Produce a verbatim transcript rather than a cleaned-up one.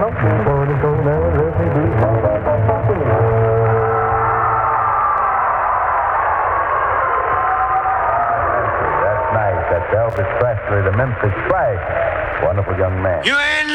That's nice. That's Elvis Presley, the Memphis Flash. Wonderful young man. You ain't